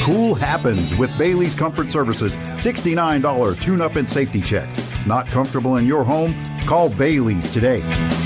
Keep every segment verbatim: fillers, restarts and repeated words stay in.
Cool happens with Bailey's Comfort Services sixty-nine dollars tune-up and safety check. Not comfortable in your home? Call Bailey's today.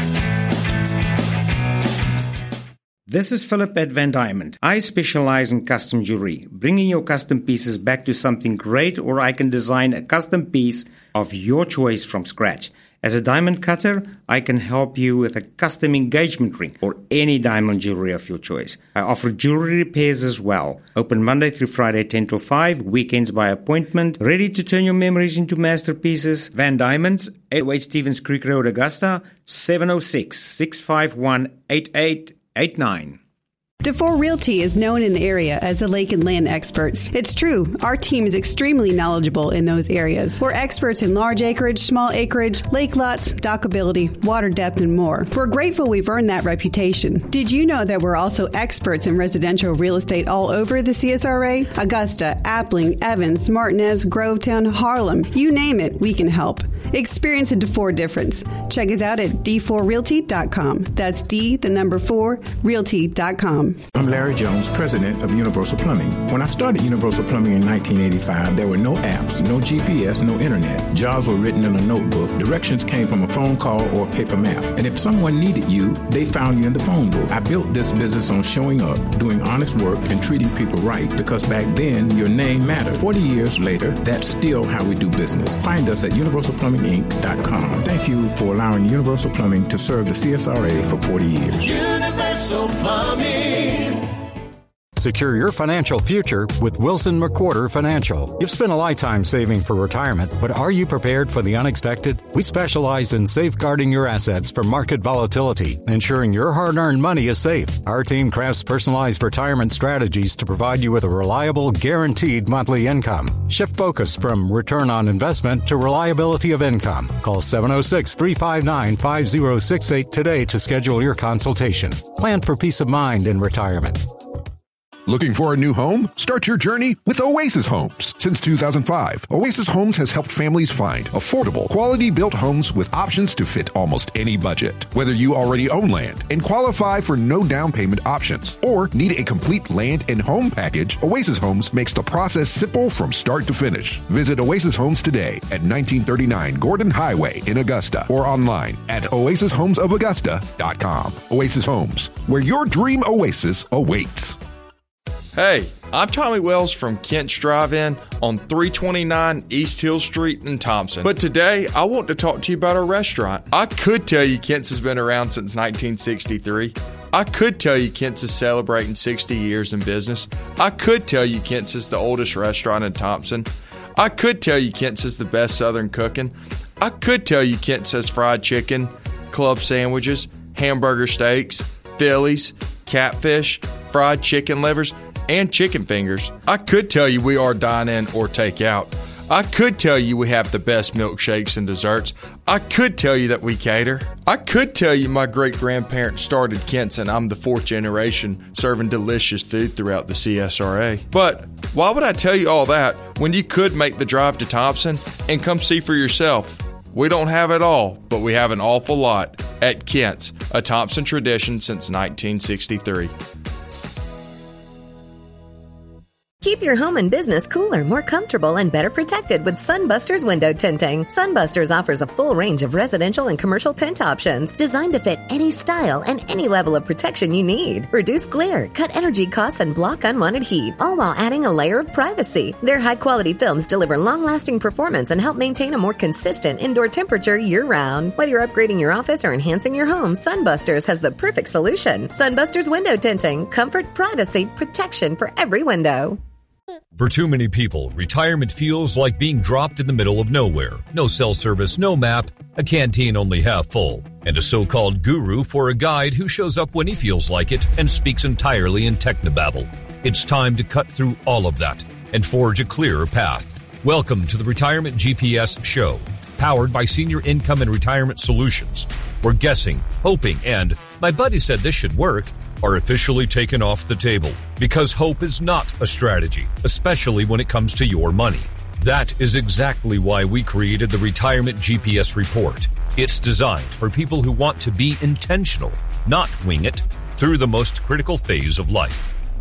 This is Philip at Van Diamond. I specialize in custom jewelry, bringing your custom pieces back to something great, or I can design a custom piece of your choice from scratch. As a diamond cutter, I can help you with a custom engagement ring or any diamond jewelry of your choice. I offer jewelry repairs as well. Open Monday through Friday, ten till five, weekends by appointment. Ready to turn your memories into masterpieces? Van Diamonds, eight oh eight Stevens Creek Road, Augusta, seven oh six, six five one, eight eight eight nine. DeFore Realty is known in the area as the lake and land experts. It's true, our team is extremely knowledgeable in those areas. We're experts in large acreage, small acreage, lake lots, dockability, water depth, and more. We're grateful we've earned that reputation. Did you know that we're also experts in residential real estate all over the C S R A? Augusta, Appling, Evans, Martinez, Grovetown, Harlem, you name it, we can help. Experience a DeFore difference. Check us out at d four realty dot com. That's D, the number four, realty dot com. I'm Larry Jones, president of Universal Plumbing. When I started Universal Plumbing in nineteen eighty-five, there were no apps, no G P S, no internet. Jobs were written in a notebook. Directions came from a phone call or a paper map. And if someone needed you, they found you in the phone book. I built this business on showing up, doing honest work, and treating people right, because back then, your name mattered. forty years later, that's still how we do business. Find us at universal plumbing inc dot com. Thank you for allowing Universal Plumbing to serve the C S R A for forty years. Universal Plumbing. Secure your financial future with Wilson McWhorter Financial. You've spent a lifetime saving for retirement, but are you prepared for the unexpected? We specialize in safeguarding your assets from market volatility, ensuring your hard-earned money is safe. Our team crafts personalized retirement strategies to provide you with a reliable, guaranteed monthly income. Shift focus from return on investment to reliability of income. Call seven oh six, three five nine, five oh six eight today to schedule your consultation. Plan for peace of mind in retirement. Looking for a new home? Start your journey with Oasis Homes. Since two thousand five, Oasis Homes has helped families find affordable, quality-built homes with options to fit almost any budget. Whether you already own land and qualify for no down payment options or need a complete land and home package, Oasis Homes makes the process simple from start to finish. Visit Oasis Homes today at nineteen thirty-nine Gordon Highway in Augusta or online at oasis homes of augusta dot com. Oasis Homes, where your dream oasis awaits. Hey, I'm Tommy Wells from Kent's Drive-In on three twenty-nine East Hill Street in Thompson. But today, I want to talk to you about our restaurant. I could tell you Kent's has been around since nineteen sixty-three. I could tell you Kent's is celebrating sixty years in business. I could tell you Kent's is the oldest restaurant in Thompson. I could tell you Kent's is the best Southern cooking. I could tell you Kent's has fried chicken, club sandwiches, hamburger steaks, Phillies, catfish, fried chicken livers, and chicken fingers. I could tell you we are dine-in or take-out. I could tell you we have the best milkshakes and desserts. I could tell you that we cater. I could tell you my great-grandparents started Kent's and I'm the fourth generation serving delicious food throughout the C S R A. But why would I tell you all that when you could make the drive to Thompson and come see for yourself? We don't have it all, but we have an awful lot at Kent's, a Thompson tradition since nineteen sixty-three. Keep your home and business cooler, more comfortable, and better protected with Sunbusters window tinting. Sunbusters offers a full range of residential and commercial tint options designed to fit any style and any level of protection you need. Reduce glare, cut energy costs, and block unwanted heat, all while adding a layer of privacy. Their high-quality films deliver long-lasting performance and help maintain a more consistent indoor temperature year-round. Whether you're upgrading your office or enhancing your home, Sunbusters has the perfect solution. Sunbusters window tinting. Comfort, privacy, protection for every window. For too many people, retirement feels like being dropped in the middle of nowhere. No cell service, no map, a canteen only half full, and a so-called guru for a guide who shows up when he feels like it and speaks entirely in technobabble. It's time to cut through all of that and forge a clearer path. Welcome to the Retirement G P S Show, powered by Senior Income and Retirement Solutions, where guessing, hoping, and my buddy said this should work are officially taken off the table, because hope is not a strategy, especially when it comes to your money. That is exactly why we created the Retirement G P S Report. It's designed for people who want to be intentional, not wing it, through the most critical phase of life.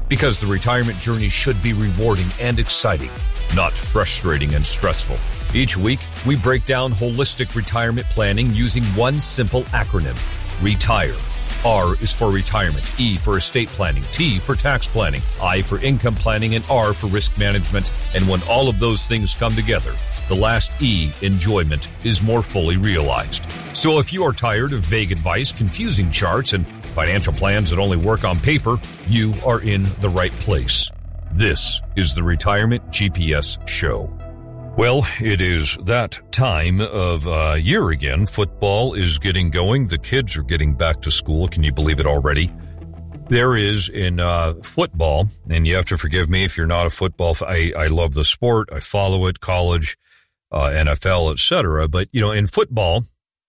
Because the retirement journey should be rewarding and exciting, not frustrating and stressful. Each week, we break down holistic retirement planning using one simple acronym, RETIRE. R is for retirement, E for estate planning, T for tax planning, I for income planning, and R for risk management. And when all of those things come together, the last E, enjoyment, is more fully realized. So if you are tired of vague advice, confusing charts, and financial plans that only work on paper, you are in the right place. This is the Retirement G P S Show. Well, it is that time of uh, year again. Football is getting going. The kids are getting back to school. Can you believe it already? There is in uh, football, and you have to forgive me if you're not a football fan. I, I love the sport. I follow it, college, uh, N F L, et cetera. But, you know, in football,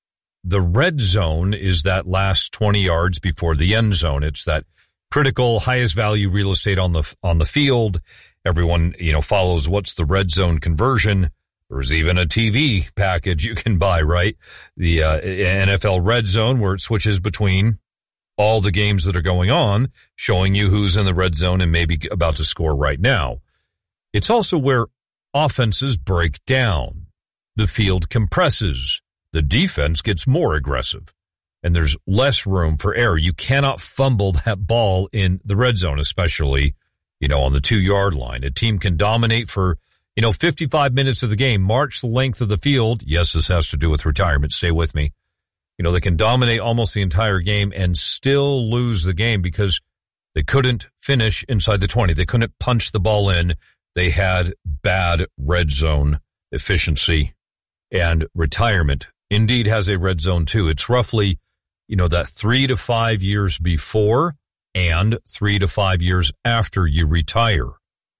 the red zone is that last twenty yards before the end zone. It's that critical, highest value real estate on the on the field. Everyone, you know, follows what's the red zone conversion. There's even a T V package you can buy, right? The uh, N F L red zone, where it switches between all the games that are going on, showing you who's in the red zone and maybe about to score right now. It's also where offenses break down. The field compresses. The defense gets more aggressive. And there's less room for error. You cannot fumble that ball in the red zone, especially, you know, on the two-yard line. A team can dominate for, you know, fifty-five minutes of the game, march the length of the field. Yes, this has to do with retirement. Stay with me. You know, they can dominate almost the entire game and still lose the game because they couldn't finish inside the twenty. They couldn't punch the ball in. They had bad red zone efficiency, and retirement indeed has a red zone too. It's roughly, you know, that three to five years before and three to five years after you retire.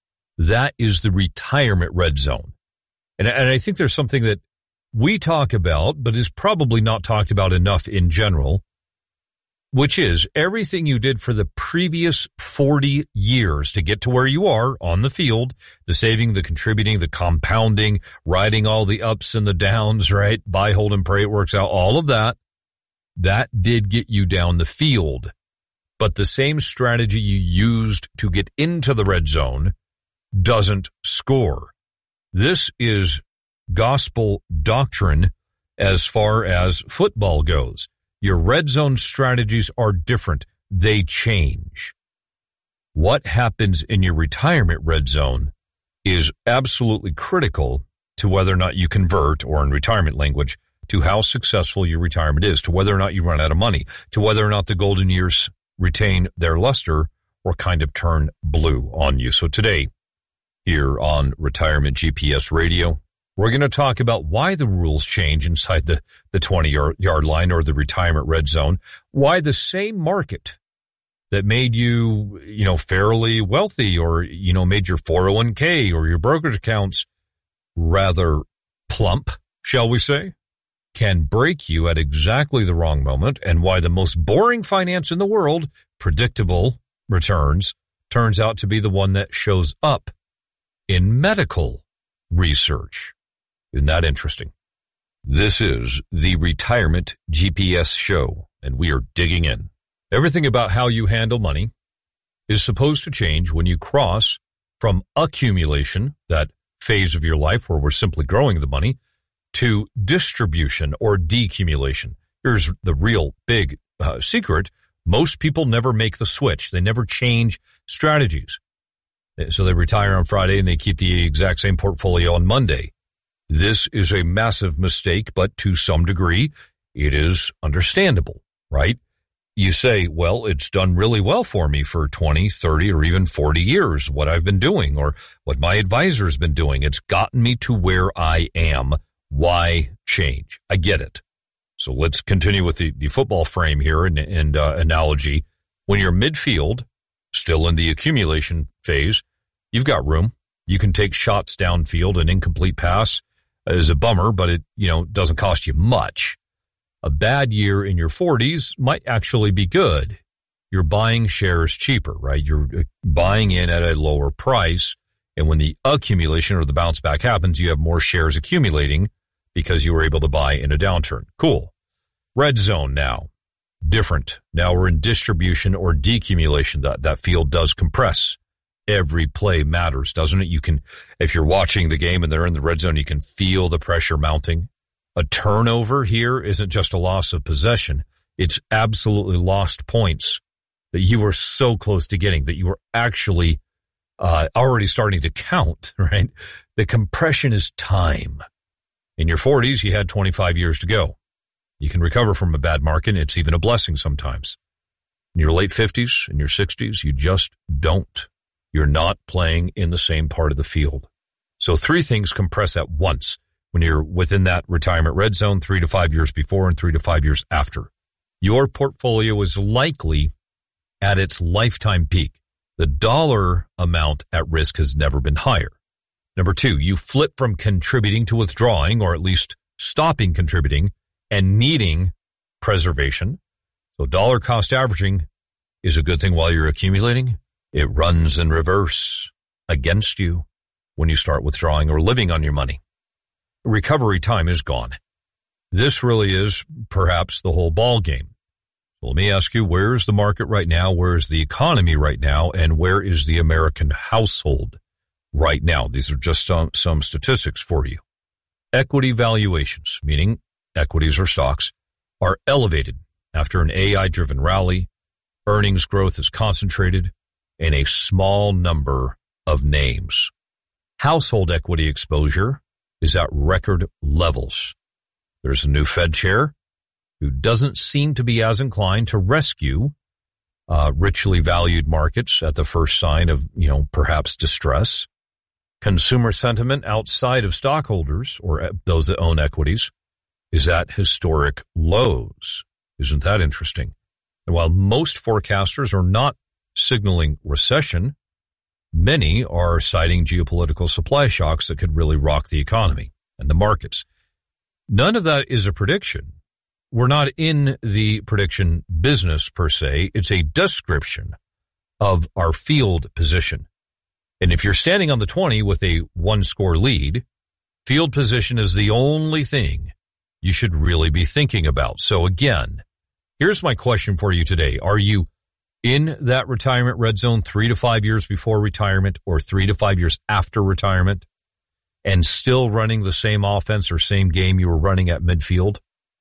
That is the retirement red zone. And, and I think there's something that we talk about, but is probably not talked about enough in general, which is everything you did for the previous forty years to get to where you are on the field, the saving, the contributing, the compounding, riding all the ups and the downs, right? Buy, hold, and pray it works out. All of that, that did get you down the field. But the same strategy you used to get into the red zone doesn't score. This is gospel doctrine as far as football goes. Your red zone strategies are different. They change. What happens in your retirement red zone is absolutely critical to whether or not you convert, or in retirement language, to how successful your retirement is, to whether or not you run out of money, to whether or not the golden years retain their luster or kind of turn blue on you. So today, here on Retirement G P S Radio, we're going to talk about why the rules change inside the, the twenty-yard line or the retirement red zone, why the same market that made you, you know, fairly wealthy or, you know, made your four oh one k or your brokerage accounts rather plump, shall we say, can break you at exactly the wrong moment, and why the most boring finance in the world, predictable returns, turns out to be the one that shows up in medical research. Isn't that interesting? This is the Retirement G P S Show, and we are digging in. Everything about how you handle money is supposed to change when you cross from accumulation, that phase of your life where we're simply growing the money, to distribution or decumulation. Here's the real big uh, secret. Most people never make the switch. They never change strategies. So they retire on Friday and they keep the exact same portfolio on Monday. This is a massive mistake, but to some degree, it is understandable, right? You say, well, it's done really well for me for twenty, thirty, or even forty years, what I've been doing or what my advisor has been doing. It's gotten me to where I am. Why change? I get it. So let's continue with the, the football frame here and, and uh, analogy. When you're midfield, still in the accumulation phase, you've got room. You can take shots downfield. An incomplete pass is a bummer, but it, you know, doesn't cost you much. A bad year in your forties might actually be good. You're buying shares cheaper, right? You're buying in at a lower price. And when the accumulation or the bounce back happens, you have more shares accumulating because you were able to buy in a downturn. Cool. Red zone now. different. Now we're in distribution or decumulation. That, that field does compress. Every play matters, doesn't it? You can, if you're watching the game and they're in the red zone, you can feel the pressure mounting. A turnover here isn't just a loss of possession. It's absolutely lost points that you were so close to getting, that you were actually uh, already starting to count, right? The compression is time. In your forties, you had twenty-five years to go. You can recover from a bad market. It's even a blessing sometimes. In your late fifties, in your sixties, you just don't. You're not playing in the same part of the field. So three things compress at once when you're within that retirement red zone, three to five years before and three to five years after. Your portfolio is likely at its lifetime peak. The dollar amount at risk has never been higher. Number two, you flip from contributing to withdrawing, or at least stopping contributing and needing preservation. So dollar cost averaging is a good thing while you're accumulating. It runs in reverse against you when you start withdrawing or living on your money. Recovery time is gone. This really is perhaps the whole ball game. So let me ask you, where is the market right now? Where is the economy right now? And where is the American household right now? These are just some, some statistics for you. Equity valuations, meaning equities or stocks, are elevated after an A I-driven rally. Earnings growth is concentrated in a small number of names. Household equity exposure is at record levels. There's a new Fed chair who doesn't seem to be as inclined to rescue uh, richly valued markets at the first sign of, you know, perhaps distress. Consumer sentiment outside of stockholders or those that own equities is at historic lows. Isn't that interesting? And while most forecasters are not signaling recession, many are citing geopolitical supply shocks that could really rock the economy and the markets. None of that is a prediction. We're not in the prediction business per se. It's a description of our field position. And if you're standing on the twenty with a one-score lead, field position is the only thing you should really be thinking about. So again, here's my question for you today. Are you in that retirement red zone three to five years before retirement or three to five years after retirement and still running the same offense or same game you were running at midfield?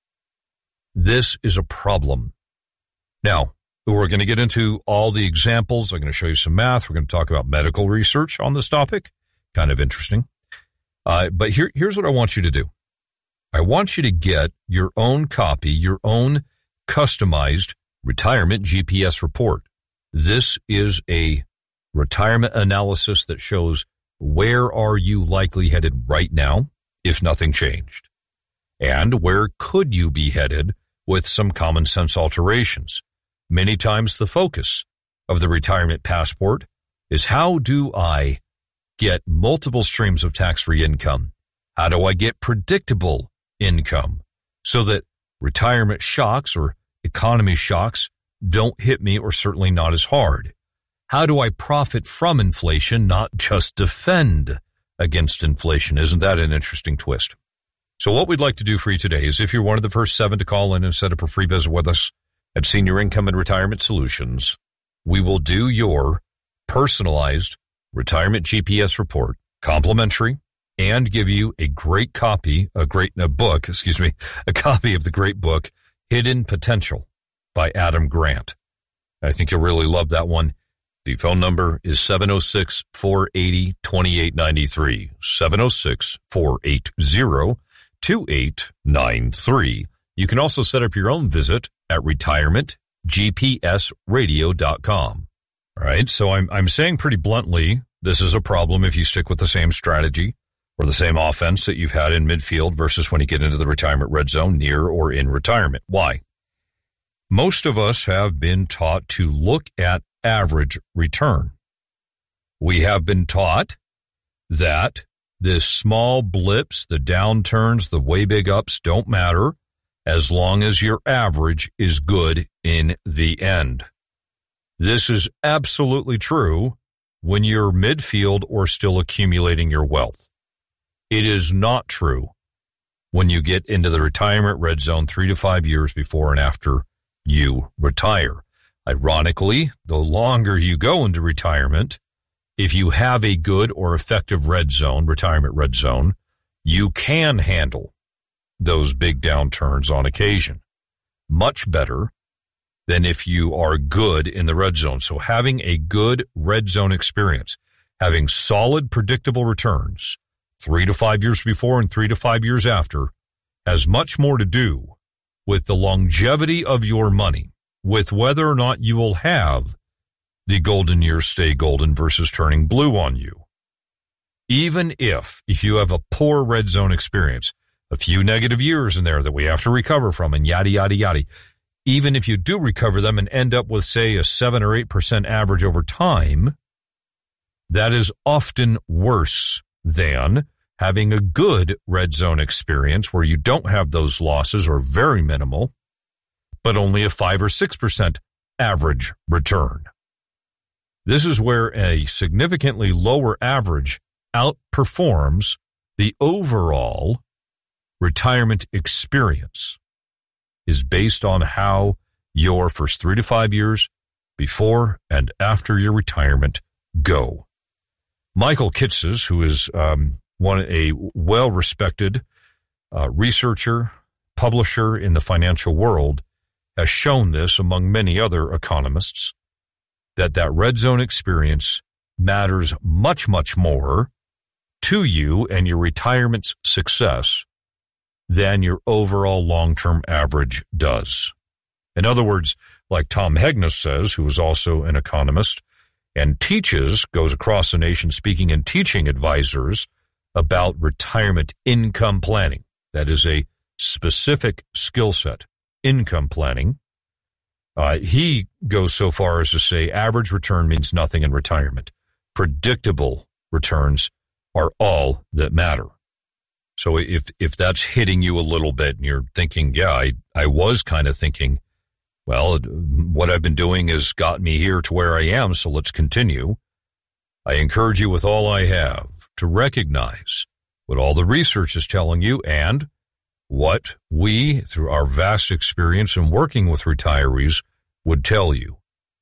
This is a problem. Now, we're going to get into all the examples. I'm going to show you some math. We're going to talk about medical research on this topic. Kind of interesting. Uh, but here, here's what I want you to do. I want you to get your own copy, your own customized retirement G P S report. This is a retirement analysis that shows where are you likely headed right now if nothing changed, and where could you be headed with some common sense alterations. Many times the focus of the retirement passport is how do I get multiple streams of tax-free income? How do I get predictable income so that retirement shocks or economy shocks don't hit me, or certainly not as hard? How do I profit from inflation, not just defend against inflation? Isn't that an interesting twist? So what we'd like to do for you today is, if you're one of the first seven to call in and set up a free visit with us at Senior Income and Retirement Solutions, we will do your personalized retirement G P S report, complimentary, and give you a great copy, a great a book, excuse me, a copy of the great book, Hidden Potential by Adam Grant. I think you'll really love that one. The phone number is seven oh six, four eight oh, two eight nine three, seven oh six, four eight zero, two eight nine three. You can also set up your own visit at retirement g p s radio dot com. All right, so I'm I'm saying pretty bluntly, this is a problem if you stick with the same strategy or the same offense that you've had in midfield versus when you get into the retirement red zone, near or in retirement. Why? Most of us have been taught to look at average return. We have been taught that the small blips, the downturns, the way big ups don't matter as long as your average is good in the end. This is absolutely true when you're midfield or still accumulating your wealth. It is not true when you get into the retirement red zone three to five years before and after you retire. Ironically, the longer you go into retirement, if you have a good or effective red zone, retirement red zone, you can handle those big downturns on occasion much better than if you are good in the red zone. So having a good red zone experience, having solid, predictable returns three to five years before and three to five years after has much more to do with the longevity of your money, with whether or not you will have the golden years stay golden versus turning blue on you. Even if, if you have a poor red zone experience, a few negative years in there that we have to recover from and yada, yada, yada, even if you do recover them and end up with, say, a seven or eight percent average over time, that is often worse than having a good red zone experience where you don't have those losses or very minimal, but only a five or six percent average return. This is where a significantly lower average outperforms the overall retirement experience is based on how your first three to five years before and after your retirement go. Michael Kitces, who is um, one a well-respected uh, researcher, publisher in the financial world, has shown this among many other economists, that that red zone experience matters much, much more to you and your retirement's success than your overall long-term average does. In other words, like Tom Hegnes says, who is also an economist and teaches, goes across the nation speaking and teaching advisors about retirement income planning. That is a specific skill set, income planning. Uh, he goes so far as to say average return means nothing in retirement. Predictable returns are all that matter. So if if that's hitting you a little bit and you're thinking, yeah, I, I was kind of thinking, well, what I've been doing has got me here to where I am, so let's continue. I encourage you with all I have to recognize what all the research is telling you and what we, through our vast experience in working with retirees, would tell you.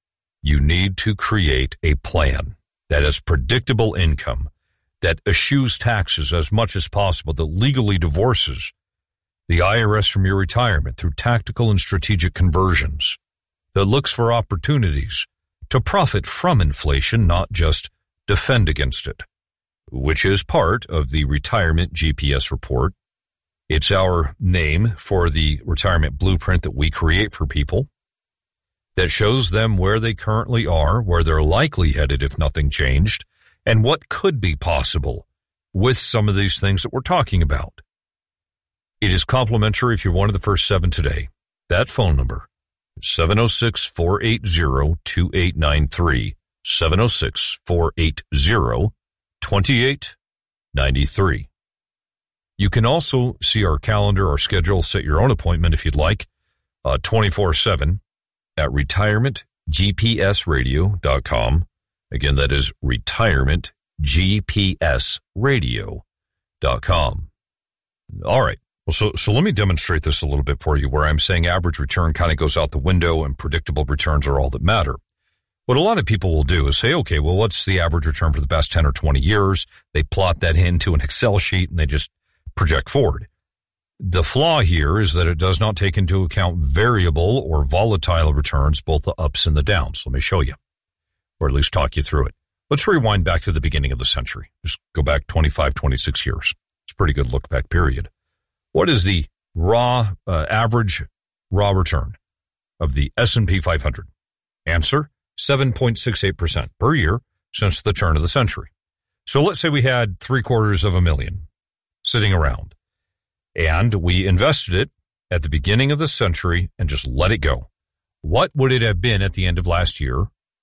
You need to create a plan that has predictable income, that eschews taxes as much as possible, that legally divorces the I R S from your retirement through tactical and strategic conversions, that looks for opportunities to profit from inflation, not just defend against it, which is part of the Retirement G P S report. It's our name for the retirement blueprint that we create for people that shows them where they currently are, where they're likely headed if nothing changed, and what could be possible with some of these things that we're talking about. It is complimentary if you're one of the first seven today. That phone number is seven oh six, four eight zero, two eight nine three, seven oh six, four eight zero, two eight nine three. You can also see our calendar, our schedule, set your own appointment if you'd like, uh, twenty-four seven at retirement g p s radio dot com. Again, that is retirement g p s radio dot com. All right. Well, so, so let me demonstrate this a little bit for you, where I'm saying average return kind of goes out the window and predictable returns are all that matter. What a lot of people will do is say, okay, well, what's the average return for the past ten or twenty years? They plot that into an Excel sheet and they just project forward. The flaw here is that it does not take into account variable or volatile returns, both the ups and the downs. Let me show you, or at least talk you through it. Let's rewind back to the beginning of the century. Just go back twenty-five, twenty-six years. It's a pretty good look back period. What is the raw uh, average raw return of the S and P five hundred? Answer, seven point six eight percent per year since the turn of the century. So let's say we had three quarters of a million sitting around, and we invested it at the beginning of the century and just let it go. What would it have been at the end of last year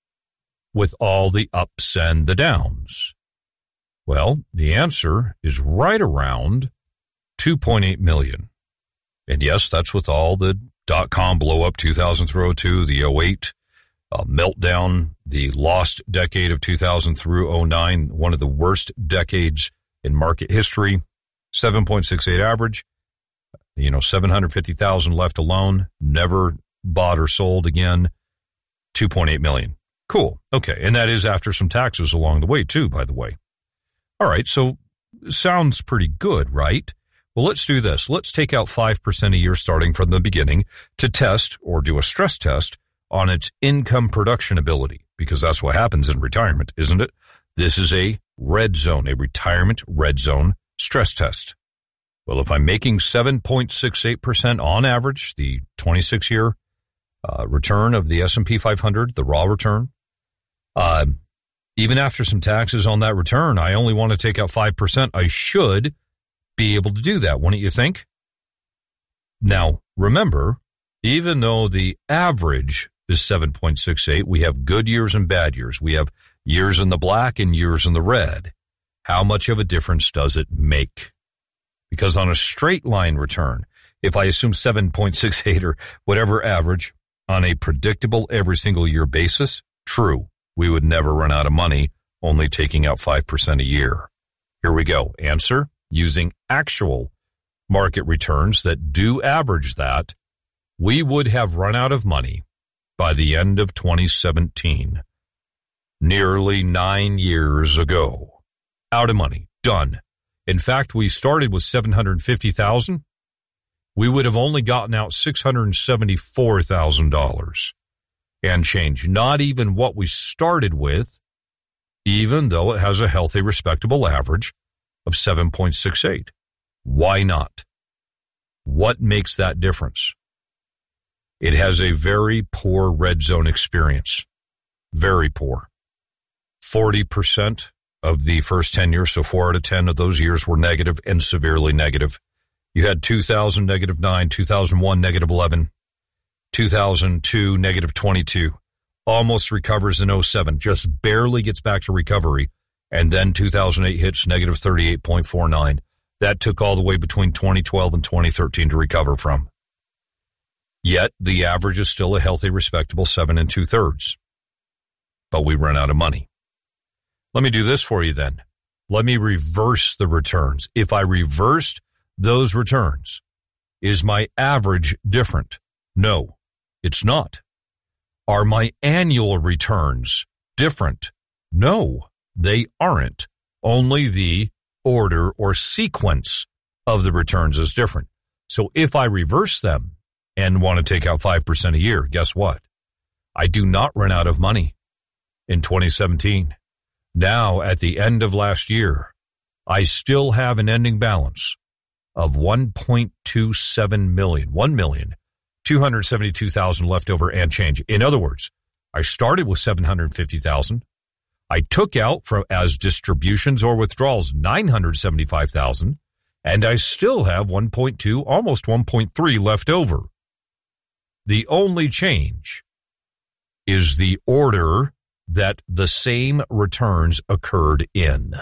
with all the ups and the downs? Well, the answer is right around two point eight million. And yes, that's with all the dot-com blow-up two thousand through oh two, the oh eight uh, meltdown, the lost decade of two thousand through oh nine, one of the worst decades in market history, seven point six eight average, you know, seven hundred fifty thousand left alone, never bought or sold again, two point eight million dollars. Cool. Okay. And that is after some taxes along the way too, by the way. All right. So sounds pretty good, right? Well, let's do this. Let's take out five percent a year starting from the beginning to test or do a stress test on its income production ability, because that's what happens in retirement, isn't it? This is a red zone, a retirement red zone stress test. Well, if I'm making seven point six eight percent on average, the twenty-six year uh, return of the S and P five hundred, the raw return, uh, even after some taxes on that return, I only want to take out five percent. I should be able to do that, wouldn't you think? Now, remember, even though the average is seven point six eight, we have good years and bad years. We have years in the black and years in the red. How much of a difference does it make? Because on a straight line return, if I assume seven point six eight or whatever average on a predictable every single year basis, true, we would never run out of money only taking out five percent a year. Here we go. Answer, using actual market returns that do average that, we would have run out of money by the end of twenty seventeen. Nearly nine years ago. Out of money. Done. In fact, we started with seven hundred fifty thousand dollars. We would have only gotten out six hundred seventy-four thousand dollars and change. Not even what we started with, even though it has a healthy, respectable average of seven point six eight. Why not? What makes that difference? It has a very poor red zone experience. Very poor. forty percent of the first ten years, so four out of ten of those years were negative and severely negative. You had two thousand, negative nine, two thousand one, negative eleven, two thousand two, negative twenty-two. Almost recovers in oh seven, just barely gets back to recovery. And then two thousand eight hits negative thirty-eight point four nine. That took all the way between twenty twelve and twenty thirteen to recover from. Yet the average is still a healthy, respectable seven and two thirds. But we run out of money. Let me do this for you then. Let me reverse the returns. If I reversed those returns, is my average different? No, it's not. Are my annual returns different? No, they aren't. Only the order or sequence of the returns is different. So if I reverse them and want to take out five percent a year, guess what? I do not run out of money in twenty seventeen. Now, at the end of last year, I still have an ending balance of one point two seven million dollars, one million two hundred seventy-two thousand dollars left over and change. In other words, I started with seven hundred fifty thousand dollars. I took out from as distributions or withdrawals nine hundred seventy-five thousand dollars, and I still have one point two, almost one point three left over. The only change is the order that the same returns occurred in.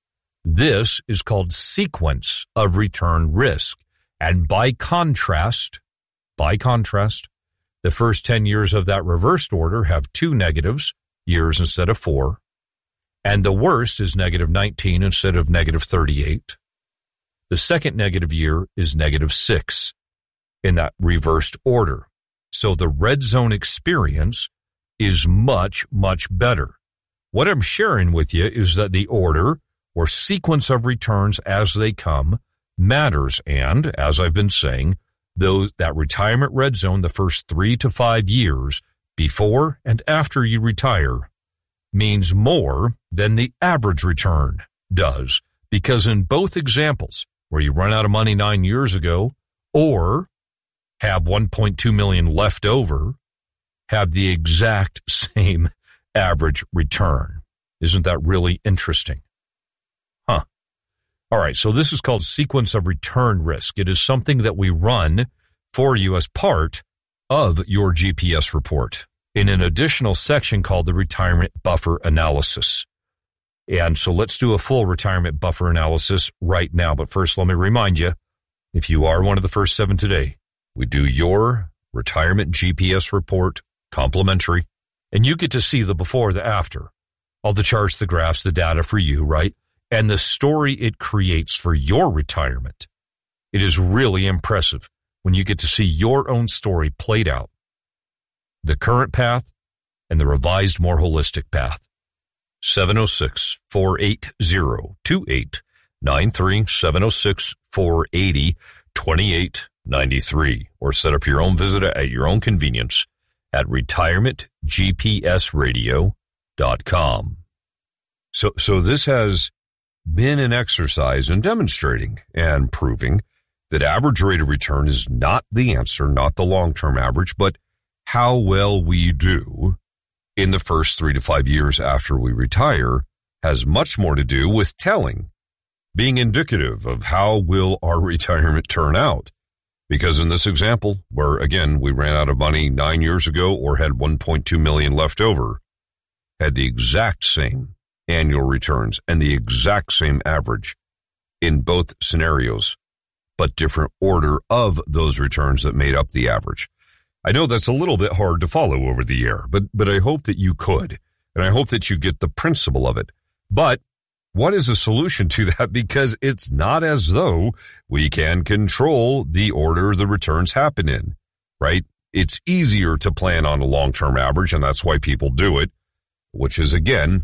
This is called sequence of return risk. And by contrast, by contrast, the first ten years of that reversed order have two negatives, years instead of four. And the worst is negative nineteen instead of negative thirty-eight. The second negative year is negative six in that reversed order. So the red zone experience is much, much better. What I'm sharing with you is that the order or sequence of returns as they come matters. And as I've been saying, though that retirement red zone, the first three to five years before and after you retire, means more than the average return does. Because in both examples, where you run out of money nine years ago or have one point two million dollars left over, have the exact same average return. Isn't that really interesting? Huh. All right, so this is called sequence of return risk. It is something that we run for you as part of your G P S report in an additional section called the retirement buffer analysis. And so let's do a full retirement buffer analysis right now. But first, let me remind you, if you are one of the first seven today, we do your retirement G P S report complimentary, and you get to see the before, the after, all the charts, the graphs, the data for you, right? And the story it creates for your retirement. It is really impressive when you get to see your own story played out the current path and the revised, more holistic path. seven oh six, four eight zero, two eight nine three, seven oh six, four eight zero, two eight nine three, or set up your own visit at your own convenience at retirement g p s radio dot com. So, so this has been an exercise in demonstrating and proving that average rate of return is not the answer, not the long-term average, but how well we do in the first three to five years after we retire has much more to do with telling, being indicative of how will our retirement turn out. Because in this example, where again, we ran out of money nine years ago or had one point two million left over, had the exact same annual returns and the exact same average in both scenarios, but different order of those returns that made up the average. I know that's a little bit hard to follow over the air, but but I hope that you could, and I hope that you get the principle of it. But what is the solution to that? Because it's not as though we can control the order the returns happen in, right? It's easier to plan on a long-term average, and that's why people do it, which is, again,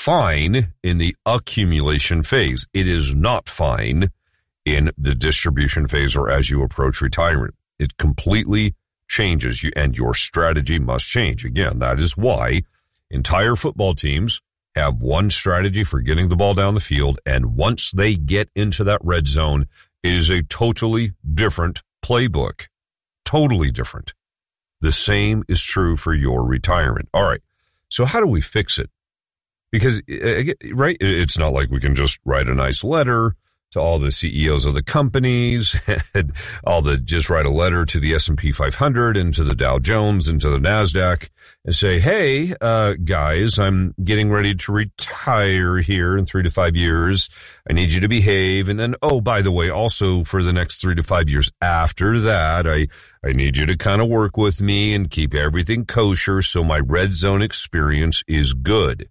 fine in the accumulation phase. It is not fine in the distribution phase or as you approach retirement. It completely changes you, and your strategy must change. Again, that is why entire football teams have one strategy for getting the ball down the field, and once they get into that red zone, it is a totally different playbook. Totally different. The same is true for your retirement. All right, so how do we fix it? Because, right, it's not like we can just write a nice letter to all the C E Os of the companies, and all the just write a letter to the S and P five hundred and to the Dow Jones and to the NASDAQ and say, hey, uh, guys, I'm getting ready to retire here in three to five years. I need you to behave. And then, oh, by the way, also for the next three to five years after that, I, I need you to kind of work with me and keep everything kosher so my red zone experience is good.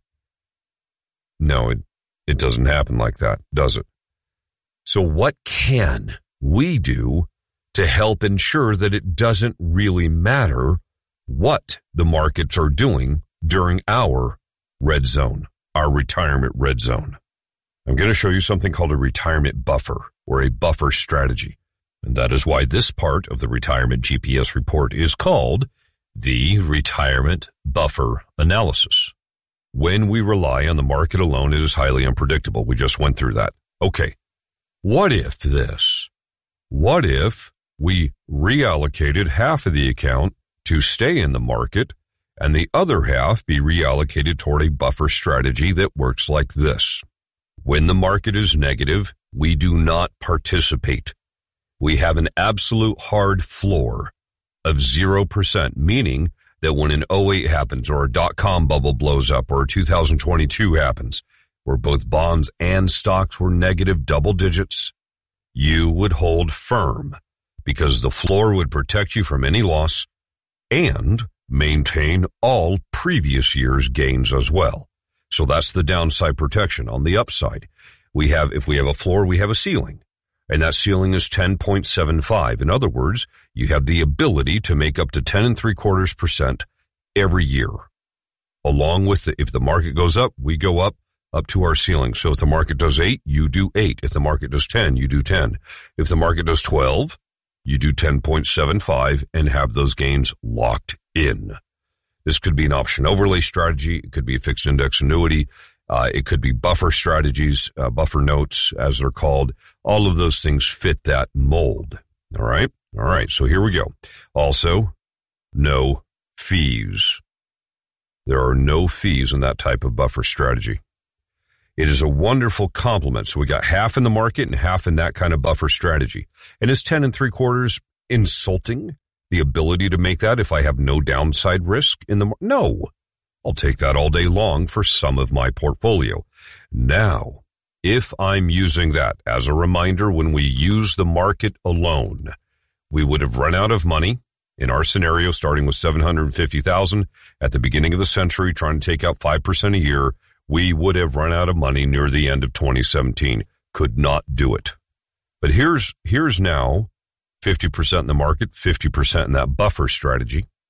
No, it, it doesn't happen like that, does it? So what can we do to help ensure that it doesn't really matter what the markets are doing during our red zone, our retirement red zone? I'm going to show you something called a retirement buffer or a buffer strategy. And that is why this part of the Retirement G P S report is called the Retirement Buffer Analysis. When we rely on the market alone, it is highly unpredictable. We just went through that. Okay. What if this? What if we reallocated half of the account to stay in the market and the other half be reallocated toward a buffer strategy that works like this? When the market is negative, we do not participate. We have an absolute hard floor of zero percent, meaning that when an oh eight happens or a dot-com bubble blows up or two thousand twenty-two happens, where both bonds and stocks were negative double digits, you would hold firm because the floor would protect you from any loss and maintain all previous year's gains as well. So that's the downside protection. On the upside, we have, if we have a floor, we have a ceiling, and that ceiling is ten point seven five. In other words, you have the ability to make up to ten and three quarters percent every year. Along with the, if the market goes up, we go up. Up to our ceiling. So if the market does eight, you do eight. If the market does ten, you do ten. If the market does twelve, you do ten point seven five and have those gains locked in. This could be an option overlay strategy. It could be a fixed index annuity. Uh, it could be buffer strategies, uh, buffer notes, as they're called. All of those things fit that mold. All right. All right. So here we go. Also, no fees. There are no fees in that type of buffer strategy. It is a wonderful complement. So we got half in the market and half in that kind of buffer strategy. And is ten and three quarters insulting the ability to make that if I have no downside risk in the market? No, I'll take that all day long for some of my portfolio. Now, if I'm using that as a reminder, when we use the market alone, we would have run out of money in our scenario, starting with seven hundred fifty thousand at the beginning of the century, trying to take out five percent a year. We would have run out of money near the end of twenty seventeen. Could not do it. But here's here's now fifty percent in the market, fifty percent in that buffer strategy.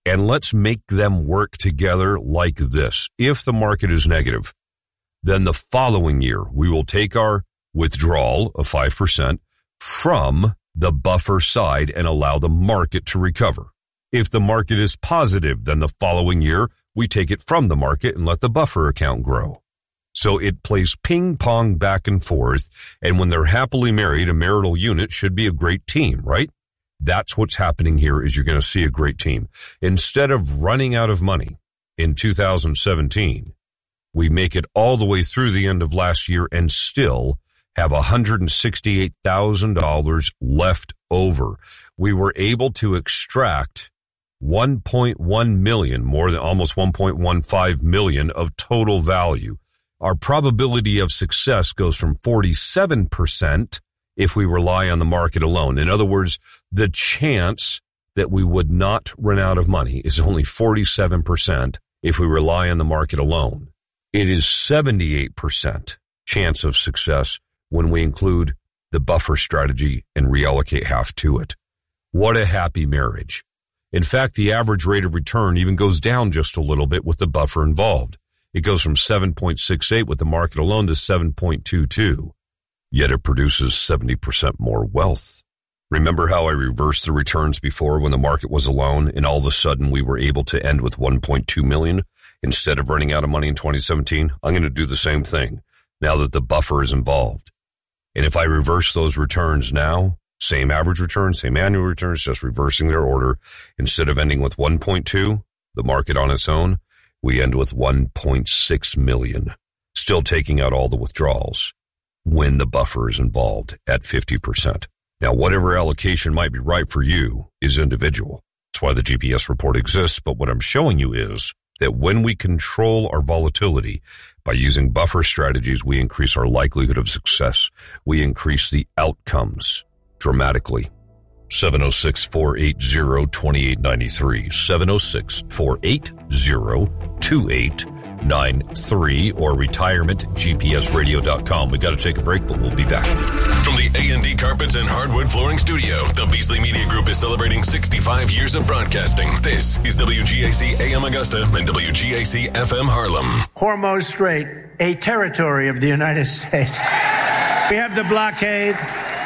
And let's make them work together like this. If the market is negative, then the following year, we will take our withdrawal of five percent from the buffer side and allow the market to recover. If the market is positive, then the following year, we take it from the market and let the buffer account grow. So it plays ping pong back and forth. And when they're happily married, a marital unit should be a great team, right? That's what's happening here is you're going to see a great team. Instead of running out of money in two thousand seventeen, we make it all the way through the end of last year and still have one hundred sixty-eight thousand dollars left over. We were able to extract one point one million, more than almost one point one five million of total value. Our probability of success goes from forty-seven percent if we rely on the market alone. In other words, the chance that we would not run out of money is only forty-seven percent if we rely on the market alone. It is seventy-eight percent chance of success when we include the buffer strategy and reallocate half to it. What a happy marriage. In fact, the average rate of return even goes down just a little bit with the buffer involved. It goes from seven point six eight with the market alone to seven point two two. Yet it produces seventy percent more wealth. Remember how I reversed the returns before when the market was alone and all of a sudden we were able to end with one point two million instead of running out of money in twenty seventeen? I'm going to do the same thing now that the buffer is involved. And if I reverse those returns now, same average return, same annual returns, just reversing their order, instead of ending with one point two, the market on its own, we end with one point six million, still taking out all the withdrawals when the buffer is involved at fifty percent. Now, whatever allocation might be right for you is individual. That's why the G P S report exists. But what I'm showing you is that when we control our volatility by using buffer strategies, we increase our likelihood of success. We increase the outcomes dramatically. seven oh six, four eight zero, two eight nine three, seven oh six, four eight zero, two eight nine three, or retirement g p s radio dot com. We got to take a break, but we'll be back. From the A and D Carpets and Hardwood Flooring Studio, the Beasley Media Group is celebrating sixty-five years of broadcasting. This is W G A C A M Augusta and W G A C F M Harlem. Hormuz Strait, a territory of the United States. We have the blockade.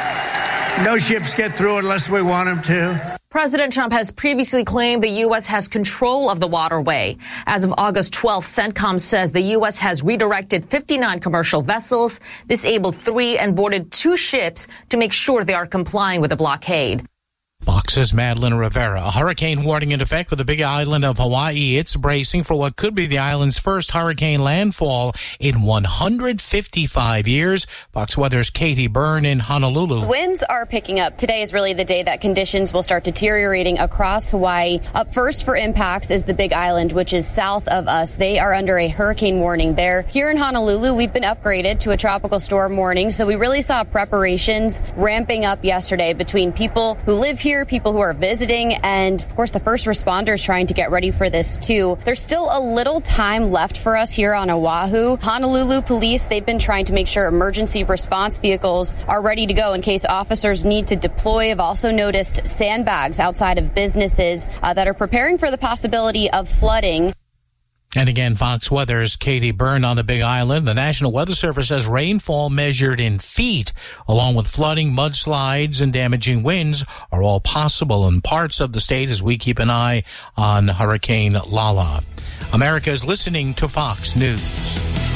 No ships get through unless we want them to. President Trump has previously claimed the U S has control of the waterway. As of August twelfth, CENTCOM says the U S has redirected fifty-nine commercial vessels, disabled three, and boarded two ships to make sure they are complying with the blockade. Fox's Madeline Rivera. A hurricane warning in effect for the Big Island of Hawaii. It's bracing for what could be the island's first hurricane landfall in one hundred fifty-five years. Fox Weather's Katie Byrne in Honolulu. Winds are picking up. Today is really the day that conditions will start deteriorating across Hawaii. Up first for impacts is the Big Island, which is south of us. They are under a hurricane warning there. Here in Honolulu, we've been upgraded to a tropical storm warning, so we really saw preparations ramping up yesterday between people who live here, people who are visiting, and of course the first responders trying to get ready for this too. There's still a little time left for us here on Oahu. Honolulu police, they've been trying to make sure emergency response vehicles are ready to go in case officers need to deploy. I've also noticed sandbags outside of businesses uh, that are preparing for the possibility of flooding. And again, Fox Weather's Katie Byrne on the Big Island. The National Weather Service says rainfall measured in feet, along with flooding, mudslides, and damaging winds, are all possible in parts of the state as we keep an eye on Hurricane Lala. America is listening to Fox News.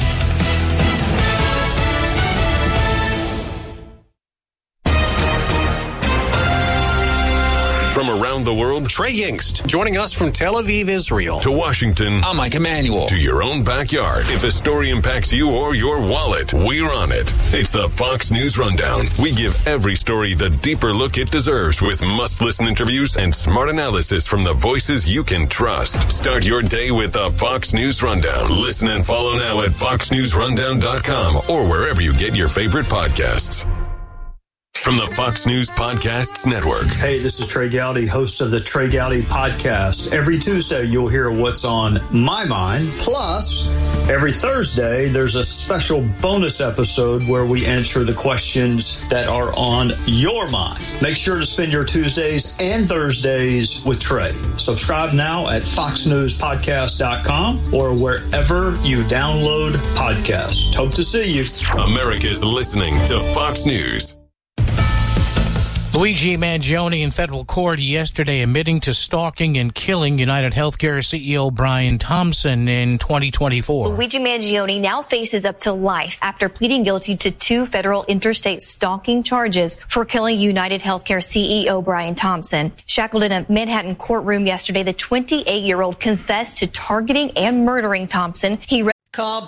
From around the world, Trey Yingst, joining us from Tel Aviv, Israel. To Washington. I'm Mike Emanuel. To your own backyard. If a story impacts you or your wallet, we're on it. It's the Fox News Rundown. We give every story the deeper look it deserves with must-listen interviews and smart analysis from the voices you can trust. Start your day with the Fox News Rundown. Listen and follow now at fox news rundown dot com or wherever you get your favorite podcasts. From the Fox News Podcasts Network. Hey, this is Trey Gowdy, host of the Trey Gowdy Podcast. Every Tuesday, you'll hear what's on my mind. Plus, every Thursday, there's a special bonus episode where we answer the questions that are on your mind. Make sure to spend your Tuesdays and Thursdays with Trey. Subscribe now at fox news podcast dot com or wherever you download podcasts. Hope to see you. America's listening to Fox News. Luigi Mangione in federal court yesterday admitting to stalking and killing United Healthcare C E O Brian Thompson in twenty twenty-four. Luigi Mangione now faces up to life after pleading guilty to two federal interstate stalking charges for killing United Healthcare C E O Brian Thompson. Shackled in a Manhattan courtroom yesterday, the twenty-eight-year-old confessed to targeting and murdering Thompson. He re- Call